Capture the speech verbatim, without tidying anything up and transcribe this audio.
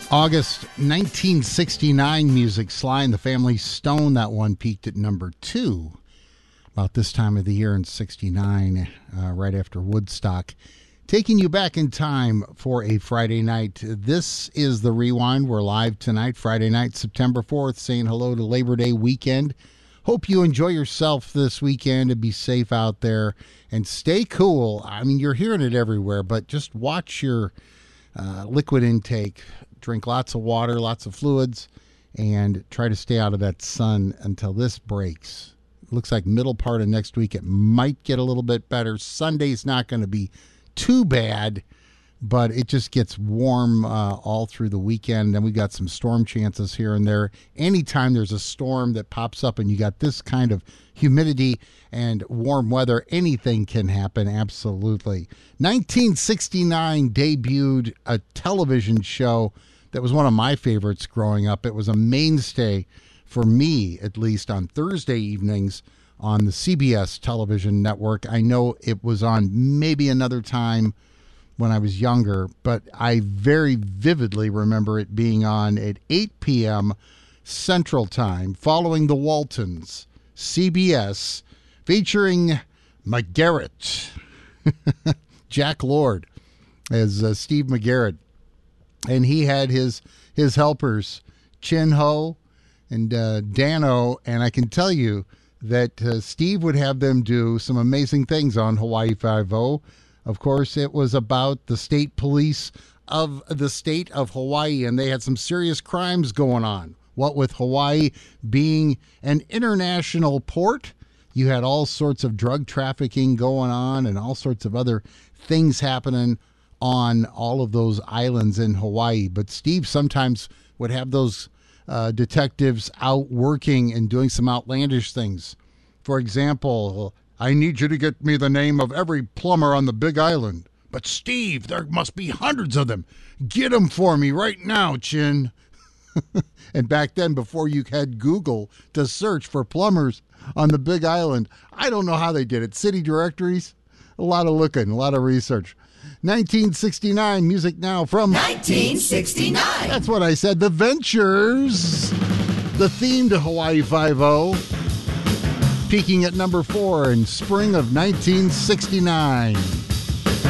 August nineteen sixty-nine music. Sly and the Family Stone, that one peaked at number two about this time of the year in sixty-nine, uh, right after Woodstock. Taking you back in time for a Friday night. This is The Rewind. We're live tonight, Friday night, September fourth, saying hello to Labor Day weekend. Hope you enjoy yourself this weekend and be safe out there and stay cool. I mean, you're hearing it everywhere, but just watch your uh, liquid intake. Drink lots of water, lots of fluids, and try to stay out of that sun until this breaks. It looks like middle part of next week it might get a little bit better. Sunday's not going to be too bad, but it just gets warm uh, all through the weekend. Then we got some storm chances here and there. Anytime there's a storm that pops up and you got this kind of humidity and warm weather, anything can happen, absolutely. nineteen sixty-nine debuted a television show that was one of my favorites growing up. It was a mainstay, for me at least, on Thursday evenings on the C B S television network. I know it was on maybe another time when I was younger, but I very vividly remember it being on at eight p.m. Central Time, following the Waltons, C B S, featuring McGarrett, Jack Lord as uh, Steve McGarrett. And he had his his helpers, Chin Ho and uh, Dano, and I can tell you that uh, Steve would have them do some amazing things on Hawaii Five-O. Of course, it was about the state police of the state of Hawaii, and they had some serious crimes going on. What with Hawaii being an international port, you had all sorts of drug trafficking going on and all sorts of other things happening on all of those islands in Hawaii. But Steve sometimes would have those uh, detectives out working and doing some outlandish things. For example, I need you to get me the name of every plumber on the Big Island. But Steve, there must be hundreds of them. Get them for me right now, Chin. And back then, before you had Google to search for plumbers on the Big Island, I don't know how they did it. City directories, a lot of looking, a lot of research. nineteen sixty-nine, music now from nineteen sixty-nine. That's what I said. The Ventures, the theme to Hawaii Five-O, peaking at number four in spring of nineteen sixty-nine.